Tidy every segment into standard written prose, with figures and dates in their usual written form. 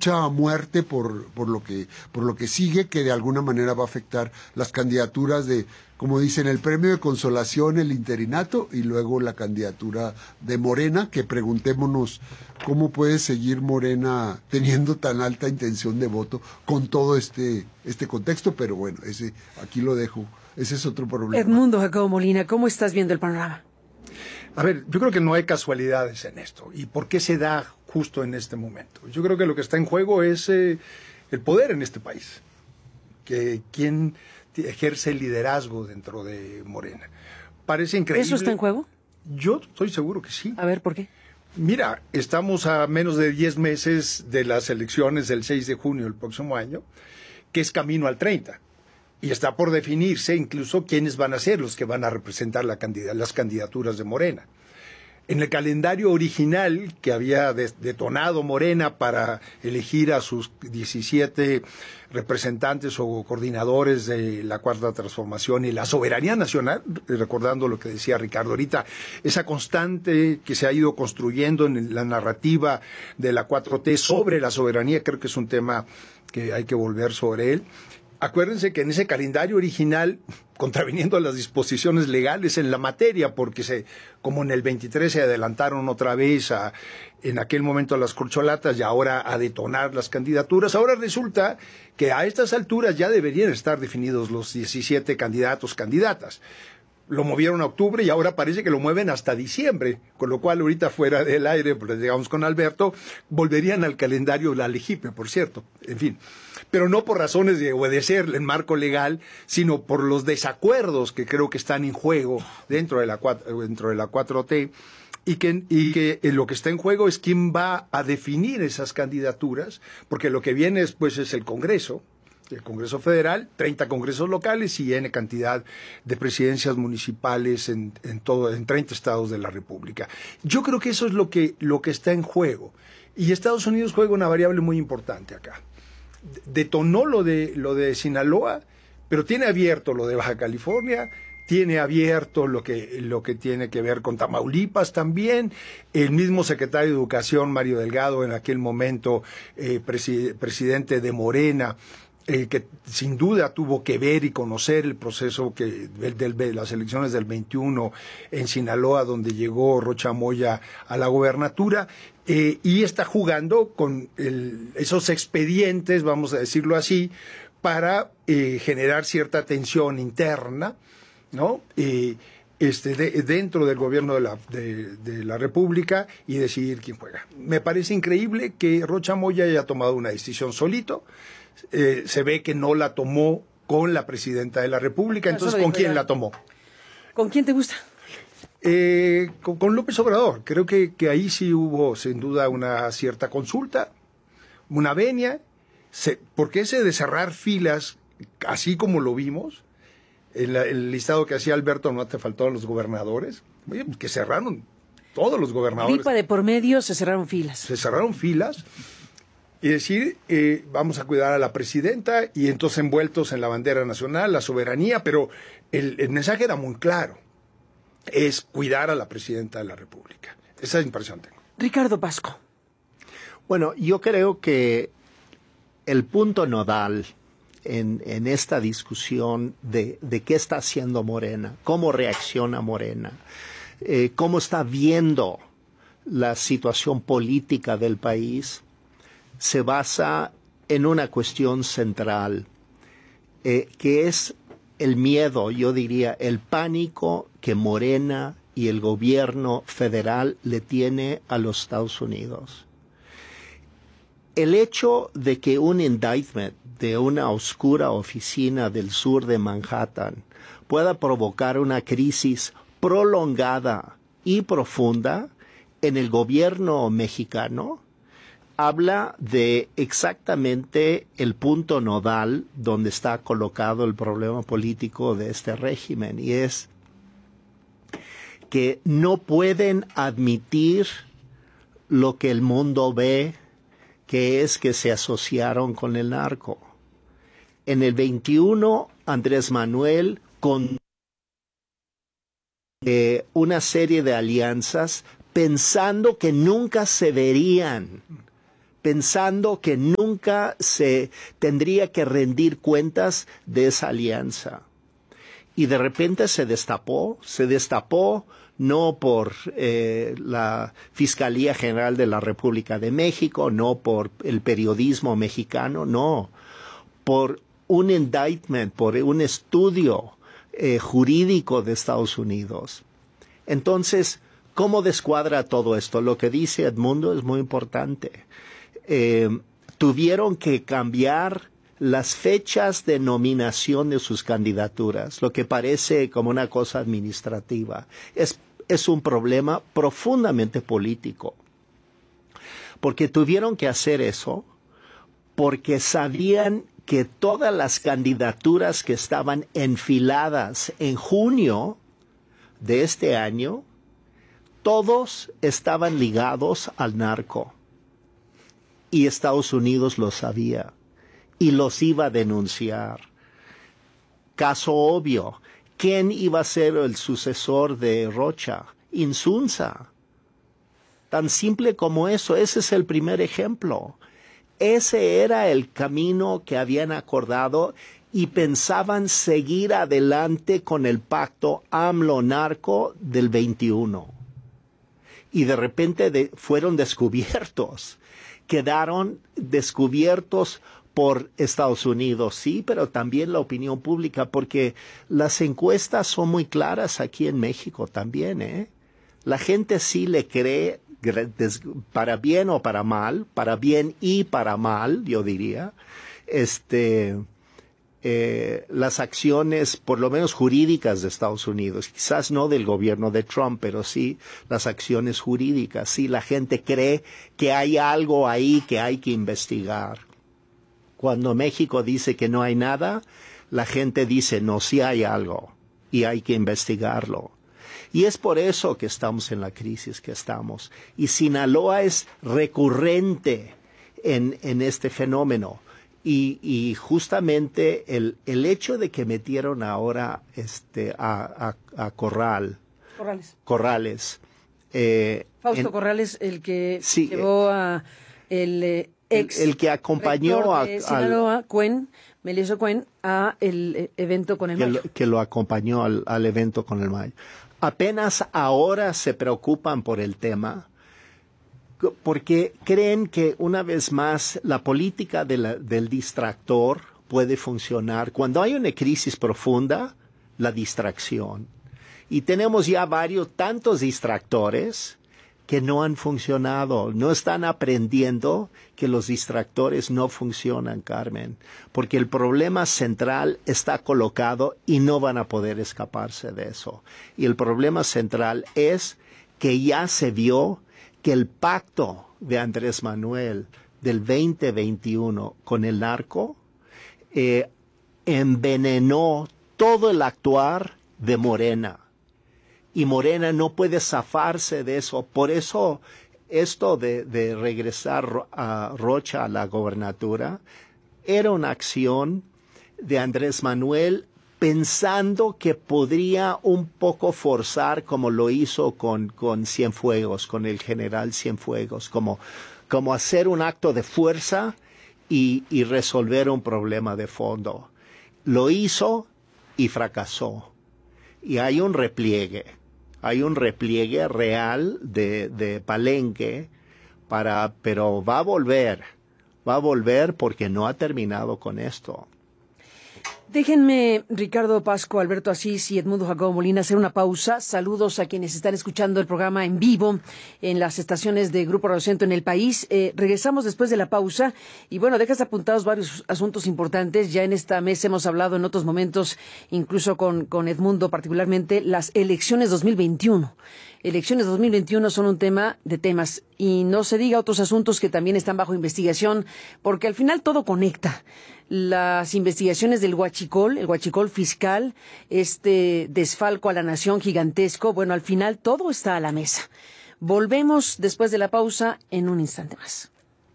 lucha a muerte por lo que sigue, que de alguna manera va a afectar las candidaturas de, como dicen, el premio de consolación, el interinato, y luego la candidatura de Morena, que preguntémonos cómo puede seguir Morena teniendo tan alta intención de voto con todo este contexto, pero bueno, aquí lo dejo, ese es otro problema. Edmundo Jacobo Molina, ¿cómo estás viendo el panorama? A ver, yo creo que no hay casualidades en esto. ¿Y por qué se da justo en este momento? Yo creo que lo que está en juego es el poder en este país. Que quién ejerce el liderazgo dentro de Morena. Parece increíble. ¿Eso está en juego? Yo estoy seguro que sí. A ver, ¿por qué? Mira, estamos a menos de 10 meses de las elecciones del 6 de junio del próximo año, que es camino al 30. Y está por definirse incluso quiénes van a ser los que van a representar las candidaturas de Morena. En el calendario original que había detonado Morena para elegir a sus 17 representantes o coordinadores de la Cuarta Transformación y la soberanía nacional, recordando lo que decía Ricardo ahorita, esa constante que se ha ido construyendo en la narrativa de la 4T sobre la soberanía, creo que es un tema que hay que volver sobre él. Acuérdense que en ese calendario original, contraviniendo las disposiciones legales en la materia, porque como en el 23 se adelantaron otra vez en aquel momento a las corcholatas y ahora a detonar las candidaturas, ahora resulta que a estas alturas ya deberían estar definidos los 17 candidatos, candidatas. Lo movieron a octubre y ahora parece que lo mueven hasta diciembre, con lo cual ahorita fuera del aire, pues llegamos con Alberto, volverían al calendario de la LEGIPE, por cierto, en fin. Pero no por razones de obedecer el marco legal, sino por los desacuerdos que creo que están en juego dentro de la 4T, y que lo que está en juego es quién va a definir esas candidaturas, porque lo que viene después es el Congreso Federal, 30 congresos locales y N cantidad de presidencias municipales en 30 estados de la República. Yo creo que eso es lo que está en juego. Y Estados Unidos juega una variable muy importante acá. Detonó lo de Sinaloa, pero tiene abierto lo de Baja California, tiene abierto lo que tiene que ver con Tamaulipas también. El mismo secretario de Educación, Mario Delgado, en aquel momento presidente de Morena, que sin duda tuvo que ver y conocer el proceso de las elecciones del 21 en Sinaloa, donde llegó Rocha Moya a la gobernatura, y está jugando con esos expedientes, vamos a decirlo así, para generar cierta tensión interna, ¿no? Dentro del gobierno de la República y decidir quién juega. Me parece increíble que Rocha Moya haya tomado una decisión solito. Se ve que no la tomó con la presidenta de la República, entonces ¿con quién la tomó? ¿Con quién te gusta? Con López Obrador. Creo que ahí sí hubo sin duda una cierta consulta, una venia, porque ese de cerrar filas, así como lo vimos, el listado que hacía Alberto, no te faltaron los gobernadores, que cerraron todos los gobernadores. Gripa de por medio, se cerraron filas. Se cerraron filas. Y decir, vamos a cuidar a la presidenta, y entonces envueltos en la bandera nacional, la soberanía, pero el mensaje era muy claro, es cuidar a la presidenta de la República. Esa impresión tengo. Ricardo Pasco. Bueno, yo creo que el punto nodal en esta discusión de qué está haciendo Morena, cómo reacciona Morena, cómo está viendo la situación política del país, se basa en una cuestión central, que es el miedo, yo diría, el pánico que Morena y el gobierno federal le tiene a los Estados Unidos. El hecho de que un indictment de una oscura oficina del sur de Manhattan pueda provocar una crisis prolongada y profunda en el gobierno mexicano habla de exactamente el punto nodal donde está colocado el problema político de este régimen, y es que no pueden admitir lo que el mundo ve, que es que se asociaron con el narco. En el 21, Andrés Manuel, con una serie de alianzas, pensando que nunca se verían, pensando que nunca nunca se tendría que rendir cuentas de esa alianza. Y de repente se destapó no por la Fiscalía General de la República de México, no por el periodismo mexicano, no, por un indictment, por un estudio jurídico de Estados Unidos. Entonces, ¿cómo descuadra todo esto? Lo que dice Edmundo es muy importante. Tuvieron que cambiar las fechas de nominación de sus candidaturas, lo que parece como una cosa administrativa. Es un problema profundamente político, porque tuvieron que hacer eso porque sabían que todas las candidaturas que estaban enfiladas en junio de este año, todos estaban ligados al narco. Y Estados Unidos lo sabía y los iba a denunciar. Caso obvio, ¿quién iba a ser el sucesor de Rocha? Insunza. Tan simple como eso, ese es el primer ejemplo. Ese era el camino que habían acordado y pensaban seguir adelante con el pacto AMLO-narco del 21. Y de repente fueron descubiertos. Quedaron descubiertos por Estados Unidos, sí, pero también la opinión pública, porque las encuestas son muy claras aquí en México también, ¿eh? La gente sí le cree, para bien o para mal, para bien y para mal, yo diría, las acciones, por lo menos jurídicas de Estados Unidos, quizás no del gobierno de Trump, pero sí las acciones jurídicas. Sí, la gente cree que hay algo ahí que hay que investigar. Cuando México dice que no hay nada, la gente dice no, sí hay algo y hay que investigarlo. Y es por eso que estamos en la crisis que estamos. Y Sinaloa es recurrente en este fenómeno. Y justamente el hecho de que metieron ahora a Corrales. Fausto Corrales, el que sí, llevó a el que acompañó a Sinaloa, Melesio Cuen, a el evento con el Mayo. Que lo acompañó al evento con el Mayo. Apenas ahora se preocupan por el tema, porque creen que una vez más la política del distractor puede funcionar. Cuando hay una crisis profunda, la distracción. Y tenemos ya tantos distractores que no han funcionado. No están aprendiendo que los distractores no funcionan, Carmen, porque el problema central está colocado y no van a poder escaparse de eso. Y el problema central es que ya se vio que el pacto de Andrés Manuel del 2021 con el narco envenenó todo el actuar de Morena. Y Morena no puede zafarse de eso. Por eso esto de regresar a Rocha a la gobernatura era una acción de Andrés Manuel pensando que podría un poco forzar como lo hizo con Cienfuegos, con el general Cienfuegos, como hacer un acto de fuerza y resolver un problema de fondo. Lo hizo y fracasó. Y hay un repliegue real de Palenque, pero va a volver porque no ha terminado con esto. Déjenme, Ricardo Pasco, Alberto Asís y Edmundo Jacobo Molina, hacer una pausa. Saludos a quienes están escuchando el programa en vivo en las estaciones de Grupo Radio Centro en el país. Regresamos después de la pausa y bueno, dejas apuntados varios asuntos importantes. Ya en esta mesa hemos hablado en otros momentos, incluso con Edmundo particularmente, las elecciones 2021. Elecciones 2021 son un tema de temas y no se diga otros asuntos que también están bajo investigación, porque al final todo conecta. Las investigaciones del huachicol, el huachicol fiscal, este desfalco a la nación gigantesco, bueno, al final todo está a la mesa. Volvemos después de la pausa en un instante más.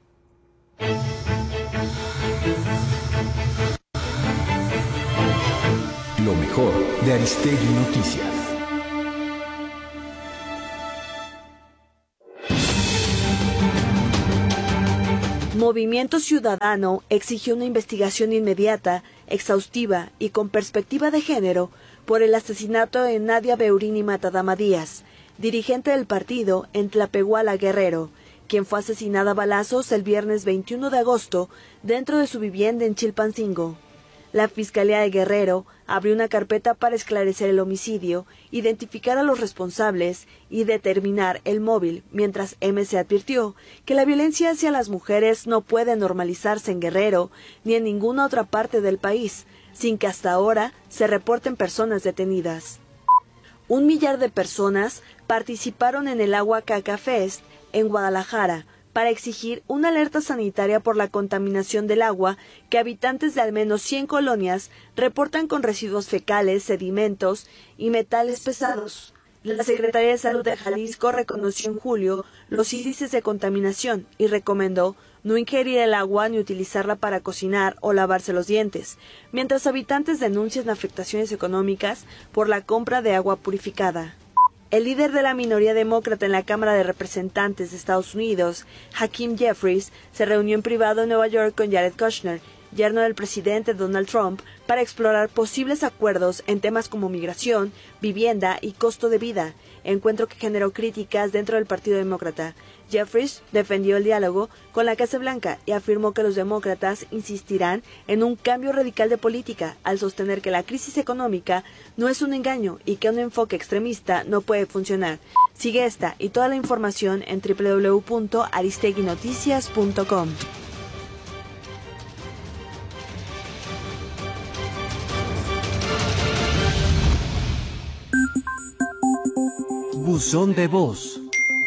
Lo mejor de Aristegui Noticias. Movimiento Ciudadano exigió una investigación inmediata, exhaustiva y con perspectiva de género por el asesinato de Nadia Beurini Matadama Díaz, dirigente del partido en Tlapehuala, Guerrero, quien fue asesinada a balazos el viernes 21 de agosto dentro de su vivienda en Chilpancingo. La Fiscalía de Guerrero abrió una carpeta para esclarecer el homicidio, identificar a los responsables y determinar el móvil, mientras MC advirtió que la violencia hacia las mujeres no puede normalizarse en Guerrero ni en ninguna otra parte del país, sin que hasta ahora se reporten personas detenidas. 1 millar de personas participaron en el Agua Caca Fest en Guadalajara para exigir una alerta sanitaria por la contaminación del agua que habitantes de al menos 100 colonias reportan con residuos fecales, sedimentos y metales pesados. La Secretaría de Salud de Jalisco reconoció en julio los índices de contaminación y recomendó no ingerir el agua ni utilizarla para cocinar o lavarse los dientes, mientras habitantes denuncian afectaciones económicas por la compra de agua purificada. El líder de la minoría demócrata en la Cámara de Representantes de Estados Unidos, Hakeem Jeffries, se reunió en privado en Nueva York con Jared Kushner, yerno del presidente Donald Trump, para explorar posibles acuerdos en temas como migración, vivienda y costo de vida, encuentro que generó críticas dentro del Partido Demócrata. Jeffries defendió el diálogo con la Casa Blanca y afirmó que los demócratas insistirán en un cambio radical de política al sostener que la crisis económica no es un engaño y que un enfoque extremista no puede funcionar. Sigue esta y toda la información en www.aristeguinoticias.com. Buzón de voz.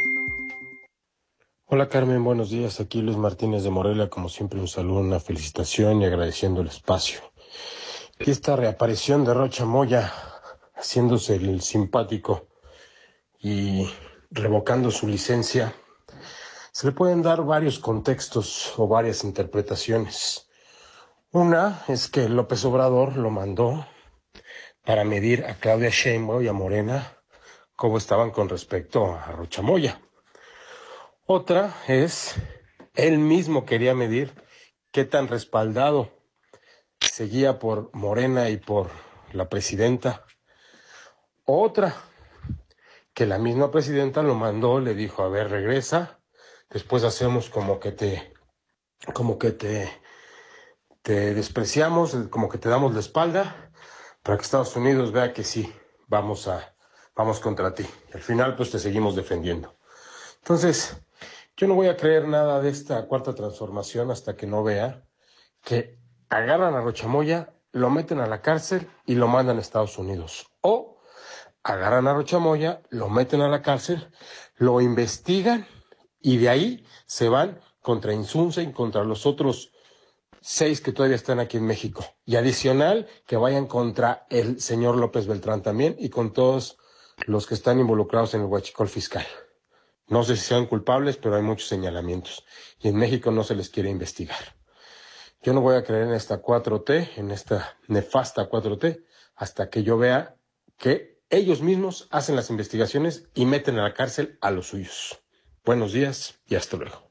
Hola Carmen, buenos días. Aquí Luis Martínez de Morelia, como siempre un saludo, una felicitación y agradeciendo el espacio. Y esta reaparición de Rocha Moya, haciéndose el simpático y revocando su licencia, se le pueden dar varios contextos o varias interpretaciones. Una es que López Obrador lo mandó para medir a Claudia Sheinbaum y a Morena cómo estaban con respecto a Rocha Moya. Otra es, él mismo quería medir qué tan respaldado seguía por Morena y por la presidenta. Otra, que la misma presidenta lo mandó, le dijo, a ver, regresa, después hacemos como que te despreciamos, como que te damos la espalda, para que Estados Unidos vea que sí, vamos contra ti. Al final, pues te seguimos defendiendo. Entonces, yo no voy a creer nada de esta cuarta transformación hasta que no vea que agarran a Rocha Moya, lo meten a la cárcel y lo mandan a Estados Unidos. O agarran a Rocha Moya, lo meten a la cárcel, lo investigan y de ahí se van contra Insunza y contra los otros 6 que todavía están aquí en México. Y adicional, que vayan contra el señor López Beltrán también y con todos los que están involucrados en el huachicol fiscal. No sé si sean culpables, pero hay muchos señalamientos. Y en México no se les quiere investigar. Yo no voy a creer en esta 4T, en esta nefasta 4T, hasta que yo vea que ellos mismos hacen las investigaciones y meten a la cárcel a los suyos. Buenos días y hasta luego.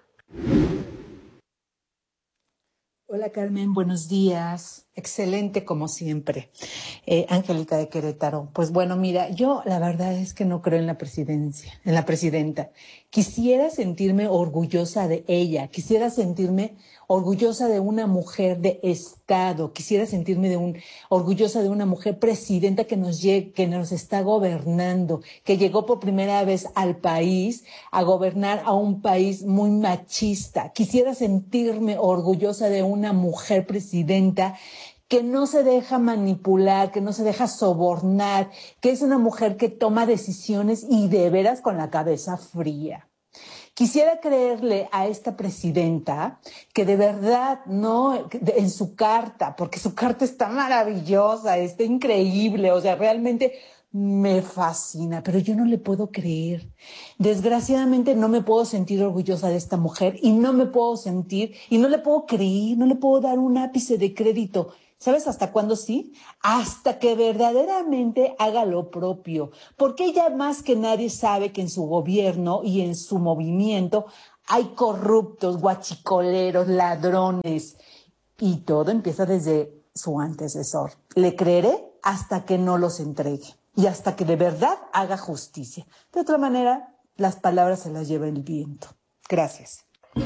Hola Carmen, buenos días. Excelente como siempre. Angélica de Querétaro. Pues bueno, mira, yo la verdad es que no creo en la presidenta. Quisiera sentirme orgullosa de ella, quisiera sentirme orgullosa de una mujer de Estado, quisiera sentirme orgullosa de una mujer presidenta que nos está gobernando, que llegó por primera vez al país a gobernar a un país muy machista. Quisiera sentirme orgullosa de una mujer presidenta que no se deja manipular, que no se deja sobornar, que es una mujer que toma decisiones y de veras con la cabeza fría. Quisiera creerle a esta presidenta que de verdad no, en su carta, porque su carta está maravillosa, está increíble, o sea, realmente me fascina, pero yo no le puedo creer. Desgraciadamente no me puedo sentir orgullosa de esta mujer y no me puedo sentir, y no le puedo creer, no le puedo dar un ápice de crédito. ¿Sabes hasta cuándo sí? Hasta que verdaderamente haga lo propio. Porque ella más que nadie sabe que en su gobierno y en su movimiento hay corruptos, guachicoleros, ladrones. Y todo empieza desde su antecesor. Le creeré hasta que no los entregue y hasta que de verdad haga justicia. De otra manera, las palabras se las lleva el viento. Gracias.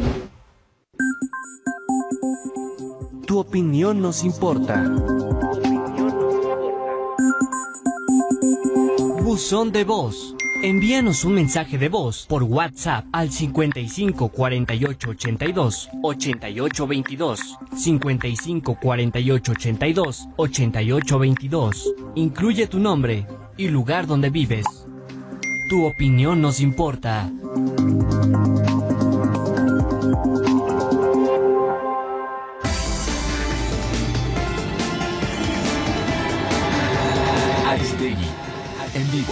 Tu opinión nos importa. Buzón de voz. Envíanos un mensaje de voz por WhatsApp al 55 48 82 88 22, 55 48 82 88 22. Incluye tu nombre y lugar donde vives. Tu opinión nos importa. Aristegui, en vivo.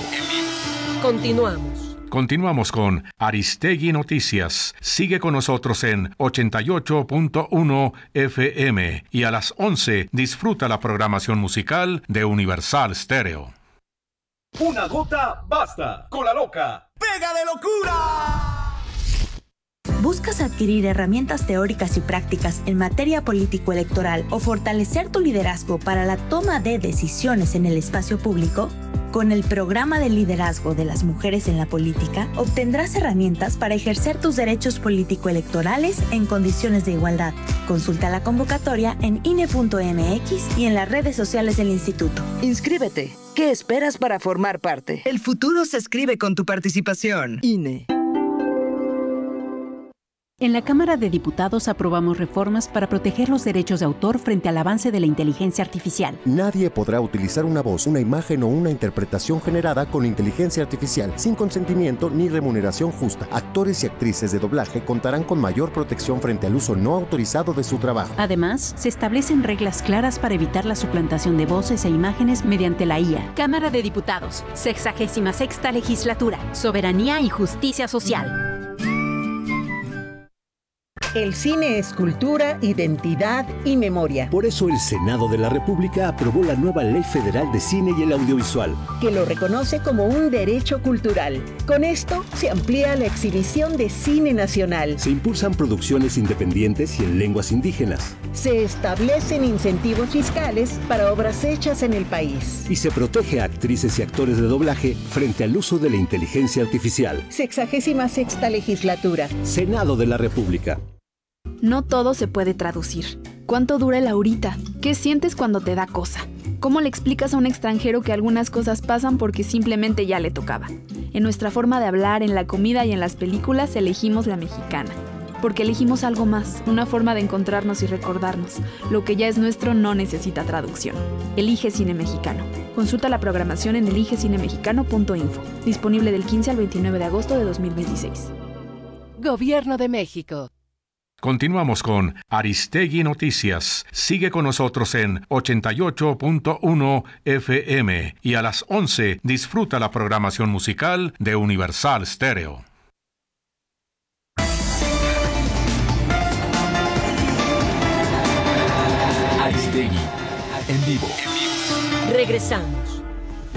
Continuamos con Aristegui Noticias. Sigue con nosotros en 88.1 FM y a las 11 disfruta la programación musical de Universal Stereo. Una gota basta. Con la loca. ¡Pega de locura! ¿Buscas adquirir herramientas teóricas y prácticas en materia político-electoral o fortalecer tu liderazgo para la toma de decisiones en el espacio público? Con el programa de liderazgo de las mujeres en la política, obtendrás herramientas para ejercer tus derechos político-electorales en condiciones de igualdad. Consulta la convocatoria en INE.mx y en las redes sociales del instituto. Inscríbete. ¿Qué esperas para formar parte? El futuro se escribe con tu participación. INE. En la Cámara de Diputados aprobamos reformas para proteger los derechos de autor frente al avance de la inteligencia artificial. Nadie podrá utilizar una voz, una imagen o una interpretación generada con inteligencia artificial sin consentimiento ni remuneración justa. Actores y actrices de doblaje contarán con mayor protección frente al uso no autorizado de su trabajo. Además, se establecen reglas claras para evitar la suplantación de voces e imágenes mediante la IA. Cámara de Diputados, 66ª Legislatura, Soberanía y Justicia Social. El cine es cultura, identidad y memoria. Por eso el Senado de la República aprobó la nueva Ley Federal de Cine y el Audiovisual, que lo reconoce como un derecho cultural. Con esto se amplía la exhibición de cine nacional. Se impulsan producciones independientes y en lenguas indígenas. Se establecen incentivos fiscales para obras hechas en el país. Y se protege a actrices y actores de doblaje frente al uso de la inteligencia artificial. 66ª Legislatura. Senado de la República. No todo se puede traducir. ¿Cuánto dura el ahorita? ¿Qué sientes cuando te da cosa? ¿Cómo le explicas a un extranjero que algunas cosas pasan porque simplemente ya le tocaba? En nuestra forma de hablar, en la comida y en las películas elegimos la mexicana. Porque elegimos algo más, una forma de encontrarnos y recordarnos. Lo que ya es nuestro no necesita traducción. Elige Cine Mexicano. Consulta la programación en eligecinemexicano.info. Disponible del 15 al 29 de agosto de 2026. Gobierno de México. Continuamos con Aristegui Noticias. Sigue con nosotros en 88.1 FM y a las 11 disfruta la programación musical de Universal Stereo. Aristegui, en vivo. Regresamos.